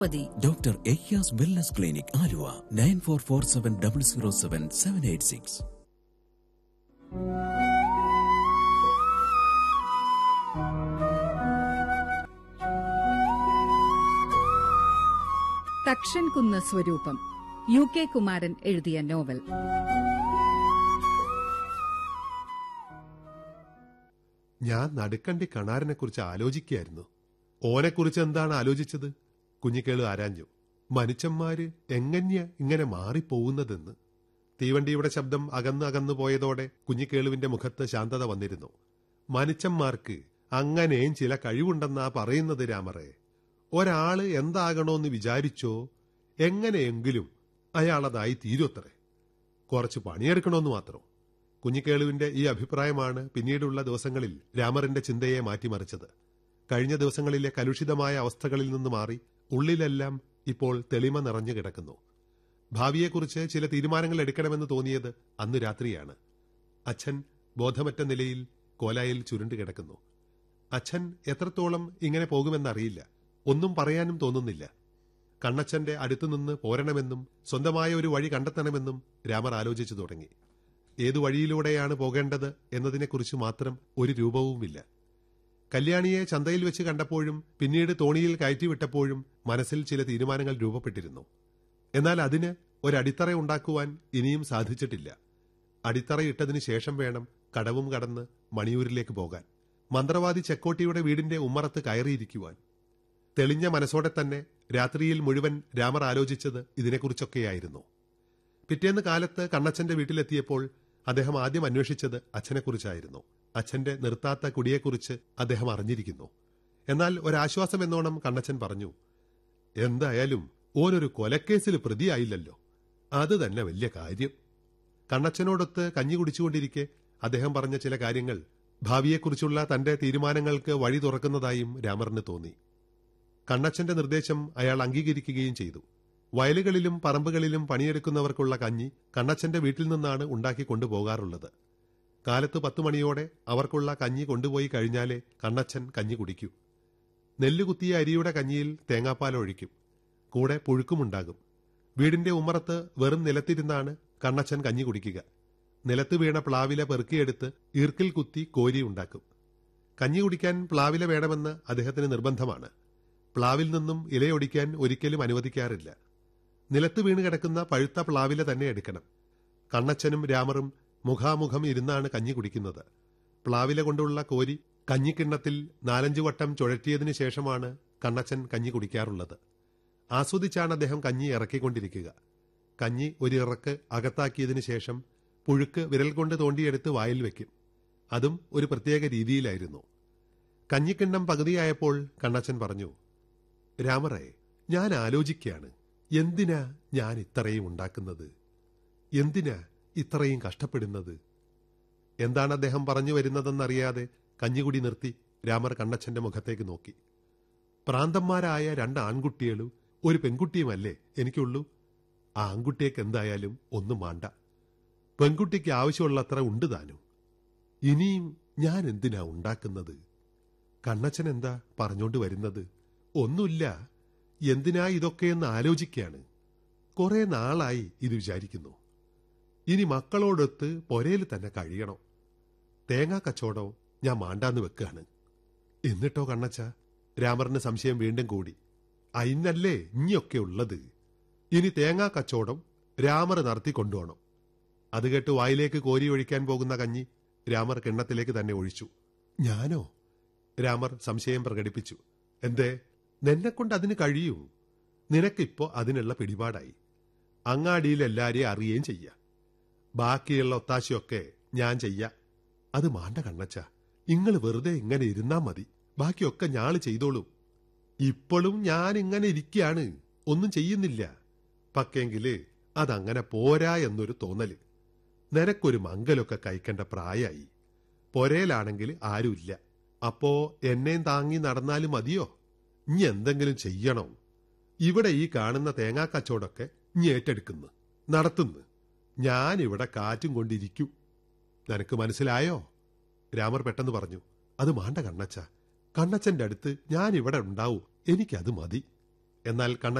Doctor Ayyaz wellness clinic Aluva 9447007786. Thakshankunnu സ്വരൂപം, UK Kumaran എഴുതിയ novel. ഞാൻ നടുക്കണ്ടി കണാരനെ കുറിച്ച് ആലോചിക്കുകയായിരുന്നു. ഓനെക്കുറിച്ച് എന്താണ് ആലോചിച്ചത്? കുഞ്ഞിക്കേളു ആരാഞ്ഞു. മനുഷ്യന്മാര് എങ്ങനെയാ ഇങ്ങനെ മാറിപ്പോകുന്നതെന്ന്. തീവണ്ടിയുടെ ശബ്ദം അകന്നു പോയതോടെ കുഞ്ഞിക്കേളുവിന്റെ മുഖത്ത് ശാന്തത വന്നിരുന്നു. മനുഷ്യന്മാർക്ക് അങ്ങനെയും ചില കഴിവുണ്ടെന്നാ പറയുന്നത് രാമറേ. ഒരാള് എന്താകണോന്ന് വിചാരിച്ചോ എങ്ങനെയെങ്കിലും അയാളതായി തീരുവത്രേ. കുറച്ച് പണിയെടുക്കണമെന്ന് മാത്രം. കുഞ്ഞിക്കേളുവിന്റെ ഈ അഭിപ്രായമാണ് പിന്നീടുള്ള ദിവസങ്ങളിൽ രാമറിന്റെ ചിന്തയെ മാറ്റിമറിച്ചത്. കഴിഞ്ഞ ദിവസങ്ങളിലെ കലുഷിതമായ അവസ്ഥകളിൽ നിന്ന് മാറി ഉള്ളിലെല്ലാം ഇപ്പോൾ തെളിമ നിറഞ്ഞു കിടക്കുന്നു. ഭാവിയെക്കുറിച്ച് ചില തീരുമാനങ്ങൾ എടുക്കണമെന്ന് തോന്നിയത് അന്നു രാത്രിയാണ്. അച്ഛൻ ബോധമറ്റ നിലയിൽ കോലായിൽ ചുരുണ്ടു കിടക്കുന്നു. അച്ഛൻ എത്രത്തോളം ഇങ്ങനെ പോകുമെന്നറിയില്ല. ഒന്നും പറയാനും തോന്നുന്നില്ല. കണ്ണച്ചന്റെ അടുത്തുനിന്ന് പോരണമെന്നും സ്വന്തമായ ഒരു വഴി കണ്ടെത്തണമെന്നും രാമർ ആലോചിച്ചു തുടങ്ങി. ഏതു വഴിയിലൂടെയാണ് പോകേണ്ടത് എന്നതിനെക്കുറിച്ച് മാത്രം ഒരു രൂപവുമില്ല. കല്യാണിയെ ചന്തയിൽ വെച്ച് കണ്ടപ്പോഴും പിന്നീട് തോണിയിൽ കയറ്റിവിട്ടപ്പോഴും മനസ്സിൽ ചില തീരുമാനങ്ങൾ രൂപപ്പെട്ടിരുന്നു. എന്നാൽ അതിന് ഒരടിത്തറ ഉണ്ടാക്കുവാൻ ഇനിയും സാധിച്ചിട്ടില്ല. അടിത്തറയിട്ടതിനു ശേഷം വേണം കടവും കടന്ന് മണിയൂരിലേക്ക് പോകാൻ, മന്ത്രവാദി ചെക്കോട്ടിയുടെ വീടിന്റെ ഉമ്മറത്ത് കയറിയിരിക്കുവാൻ. തെളിഞ്ഞ മനസ്സോടെ തന്നെ രാത്രിയിൽ മുഴുവൻ രാമർ ആലോചിച്ചത് ഇതിനെക്കുറിച്ചൊക്കെയായിരുന്നു. പിറ്റേന്ന് കാലത്ത് കണ്ണച്ചന്റെ വീട്ടിലെത്തിയപ്പോൾ അദ്ദേഹം ആദ്യം അന്വേഷിച്ചത് അച്ഛനെക്കുറിച്ചായിരുന്നു. അച്ഛന്റെ നിർത്താത്ത കുടിയെക്കുറിച്ച് അദ്ദേഹം അറിഞ്ഞിരിക്കുന്നു. എന്നാൽ ഒരാശ്വാസം എന്നോണം കണ്ണച്ചൻ പറഞ്ഞു, എന്തായാലും ഓനൊരു കൊലക്കേസിൽ പ്രതിയായില്ലല്ലോ, അത് തന്നെ വലിയ കാര്യം. കണ്ണച്ചനോടൊത്ത് കഞ്ഞി കുടിച്ചുകൊണ്ടിരിക്കെ അദ്ദേഹം പറഞ്ഞ ചില കാര്യങ്ങൾ ഭാവിയെക്കുറിച്ചുള്ള തന്റെ തീരുമാനങ്ങൾക്ക് വഴി തുറക്കുന്നതായും രാമറിന് തോന്നി. കണ്ണച്ചന്റെ നിർദ്ദേശം അയാൾ അംഗീകരിക്കുകയും ചെയ്തു. വയലുകളിലും പറമ്പുകളിലും പണിയെടുക്കുന്നവർക്കുള്ള കഞ്ഞി കണ്ണച്ചന്റെ വീട്ടിൽ നിന്നാണ് ഉണ്ടാക്കി കൊണ്ടുപോകാറുള്ളത്. കാലത്ത് 10 മണിയോടെ അവർക്കുള്ള കഞ്ഞി കൊണ്ടുപോയി കഴിഞ്ഞാലേ കണ്ണച്ചൻ കഞ്ഞി കുടിക്കൂ. നെല്ലുകുത്തിയ അരിയുടെ കഞ്ഞിയിൽ തേങ്ങാപ്പാൽ ഒഴിക്കും. കൂടെ പുഴുക്കുമുണ്ടാകും. വീടിന്റെ ഉമ്മറത്ത് വെറും നിലത്തിരുന്നാണ് കണ്ണച്ചൻ കഞ്ഞി കുടിക്കുക. നിലത്ത് വീണ പ്ലാവില പെറുക്കിയെടുത്ത് ഈർക്കിൽ കുത്തി കോരി ഉണ്ടാക്കും. കഞ്ഞി കുടിക്കാൻ പ്ലാവില വേണമെന്ന് അദ്ദേഹത്തിന് നിർബന്ധമാണ്. പ്ലാവിൽ നിന്നും ഇലയൊടിക്കാൻ ഒരിക്കലും അനുവദിക്കാറില്ല. നിലത്ത് വീണ് കിടക്കുന്ന പഴുത്ത പ്ലാവില തന്നെ എടുക്കണം. കണ്ണച്ചനും രാമറും മുഖാമുഖം ഇരുന്നാണ് കഞ്ഞി കുടിക്കുന്നത്. പ്ലാവില കൊണ്ടുള്ള കോരി കഞ്ഞിക്കിണ്ണത്തിൽ 4-5 വട്ടം ചുഴറ്റിയതിനു ശേഷമാണ് കണ്ണച്ചൻ കഞ്ഞി കുടിക്കാറുള്ളത്. ആസ്വദിച്ചാണ് അദ്ദേഹം കഞ്ഞി ഇറക്കിക്കൊണ്ടിരിക്കുക. കഞ്ഞി ഒരു ഇറക്ക് അകത്താക്കിയതിനു ശേഷം പുഴുക്ക് വിരൽ കൊണ്ട് തോണ്ടിയെടുത്ത് വായിൽ വെക്കും. അതും ഒരു പ്രത്യേക രീതിയിലായിരുന്നു. കഞ്ഞിക്കിണ്ണം പകുതിയായപ്പോൾ കണ്ണച്ചൻ പറഞ്ഞു, രാമറേ, ഞാൻ ആലോചിക്കുകയാണ്, എന്തിനാ ഞാൻ ഇത്രയും ഉണ്ടാക്കുന്നത്? എന്തിനാ ഇത്രയും കഷ്ടപ്പെടുന്നത്? എന്താണ് അദ്ദേഹം പറഞ്ഞു വരുന്നതെന്നറിയാതെ കഞ്ഞികുടി നിർത്തി രാമർ കണ്ണച്ചന്റെ മുഖത്തേക്ക് നോക്കി. പ്രാന്തന്മാരായ 2 ആൺകുട്ടികളും ഒരു പെൺകുട്ടിയുമല്ലേ എനിക്കുള്ളൂ? ആ ആൺകുട്ടിയേക്ക് എന്തായാലും ഒന്നും വേണ്ട. പെൺകുട്ടിക്ക് ആവശ്യമുള്ളത്ര ഉണ്ട് താനും. ഇനിയും ഞാൻ എന്തിനാ ഉണ്ടാക്കുന്നത്? കണ്ണച്ചൻ എന്താ പറഞ്ഞോണ്ട് വരുന്നത്? ഒന്നുമില്ല. എന്തിനാ ഇതൊക്കെയെന്ന് ആലോചിക്കുകയാണ്. കുറെ നാളായി ഇത് വിചാരിക്കുന്നു. ഇനി മക്കളോടൊത്ത് പൊരയിൽ തന്നെ കഴിയണം. തേങ്ങാ കച്ചവടം ഞാൻ മാണ്ടാന്ന് വെക്കാണ്. എന്നിട്ടോ കണ്ണച്ച? രാമറിന് സംശയം വീണ്ടും കൂടി. അയിനല്ലേ ഇനിയൊക്കെ ഉള്ളത്. ഇനി തേങ്ങാ കച്ചവടം രാമർ നടത്തിക്കൊണ്ടുപോകണം. അത് കേട്ട് വായിലേക്ക് കോരി ഒഴിക്കാൻ പോകുന്ന കഞ്ഞി രാമർ കിണ്ണത്തിലേക്ക് തന്നെ ഒഴിച്ചു. ഞാനോ? രാമർ സംശയം പ്രകടിപ്പിച്ചു. എന്തേ, നിന്നെക്കൊണ്ട് അതിന് കഴിയൂ? നിനക്കിപ്പോ അതിനുള്ള പിടിപാടായി. അങ്ങാടിയിൽ എല്ലാരെയും അറിയുകയും ചെയ്യാം. ബാക്കിയുള്ള ഒത്താശയൊക്കെ ഞാൻ ചെയ്യാം. അത് മാണ്ട കണ്ണച്ച, ഇങ്ങള് വെറുതെ ഇങ്ങനെ ഇരുന്നാ മതി. ബാക്കിയൊക്കെ ഞാള് ചെയ്തോളും. ഇപ്പോഴും ഞാൻ ഇങ്ങനെ ഇരിക്കുകയാണ്, ഒന്നും ചെയ്യുന്നില്ല. പക്കെങ്കില് അതങ്ങനെ പോരാ എന്നൊരു തോന്നല്. നിനക്കൊരു മംഗലൊക്കെ കഴിക്കേണ്ട പ്രായമായി. പൊരയിലാണെങ്കിൽ ആരുമില്ല. അപ്പോ എന്നെയും താങ്ങി നടന്നാലും മതിയോ? ഇനി എന്തെങ്കിലും ചെയ്യണോ? ഇവിടെ ഈ കാണുന്ന തേങ്ങാക്കച്ചവടമൊക്കെ ഇനി ഏറ്റെടുക്കുന്നു, നടത്തുന്നു. ഞാനിവിടെ കാറ്റും കൊണ്ടിരിക്കും. നിനക്ക് മനസ്സിലായോ? രാമർ പെട്ടെന്ന് പറഞ്ഞു. അത് മാണ്ട കണ്ണച്ച, കണ്ണച്ചന്റെ അടുത്ത് ഞാൻ ഇവിടെ ഉണ്ടാവും. എനിക്കത് മതി. എന്നാൽ